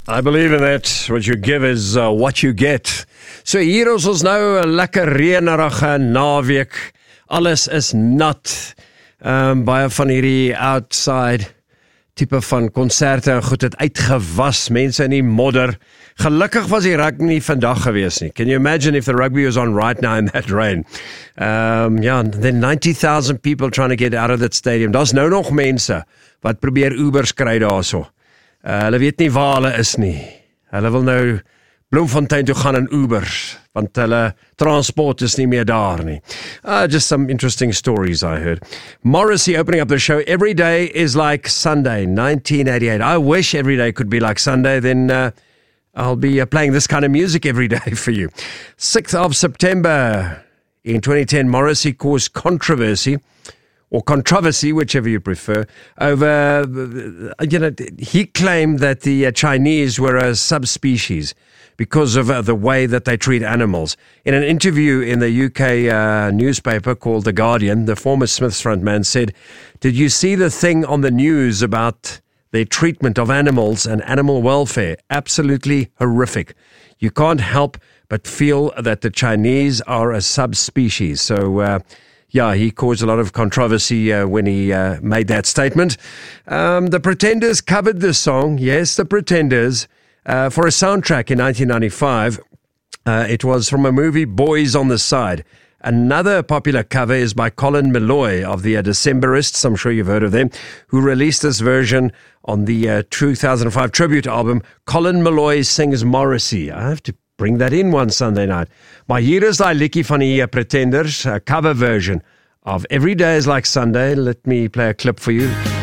I believe in that. What you give is what you get. So hier is ons nou 'n lekker reënerige naweek. Alles is nat. Baie van hierdie outside tipe van konserte en goed het uitgewas. Mense in die modder. Gelukkig was die rugby nie vandag gewees nie. Can you imagine if the rugby was on right now in that rain? Then 90,000 people trying to get out of that stadium. Daar's nou nog mense wat probeer Ubers kry daarso. Hulle weet nie waar hulle is nie. Hulle wil nou Bloemfontein toe gaan in Ubers, want hulle transport is nie meer daar nie. Just some interesting stories I heard. Morrissey opening up the show. Every day is like Sunday, 1988. I wish every day could be like Sunday, then I'll be playing this kind of music every day for you. 6th of September in 2010, Morrissey caused controversy, or controversy, whichever you prefer, over, he claimed that the Chinese were a subspecies because of the way that they treat animals. In an interview in the UK newspaper called The Guardian, the former Smiths frontman said, "Did you see the thing on the news about their treatment of animals and animal welfare? Absolutely horrific. You can't help but feel that the Chinese are a subspecies." So, he caused a lot of controversy when he made that statement. The Pretenders covered this song, yes, the Pretenders, for a soundtrack in 1995. It was from a movie, Boys on the Side. Another popular cover is by Colin Meloy of the Decemberists, I'm sure you've heard of them, who released this version on the 2005 tribute album. Colin Meloy sings Morrissey. I have to bring that in one Sunday night. Maar hier is die liedjie van die Pretenders, a cover version of Every Day is Like Sunday. Let me play a clip for you.